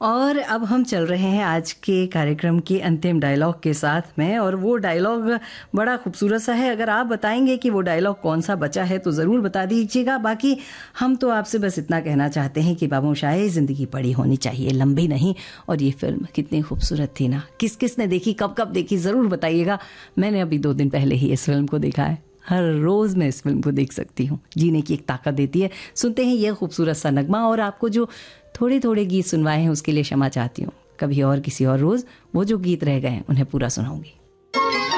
और अब हम चल रहे हैं आज के कार्यक्रम के अंतिम डायलॉग के साथ में, और वो डायलॉग बड़ा खूबसूरत सा है। अगर आप बताएंगे कि वो डायलॉग कौन सा बचा है तो ज़रूर बता दीजिएगा। बाकी हम तो आपसे बस इतना कहना चाहते हैं कि बाबूशाही ज़िंदगी बड़ी होनी चाहिए, लंबी नहीं। और ये फिल्म कितनी खूबसूरत थी ना, किस किस ने देखी, कब कब देखी, ज़रूर बताइएगा। मैंने अभी 2 दिन पहले ही इस फिल्म को देखा है। हर रोज़ मैं इस फिल्म को देख सकती हूँ, जीने की एक ताकत देती है। सुनते हैं यह खूबसूरत सा नगमा, और आपको जो थोड़े थोड़े गीत सुनवाए हैं उसके लिए क्षमा चाहती हूँ। कभी और किसी और रोज़ वो जो गीत रह गए हैं उन्हें पूरा सुनाऊंगी।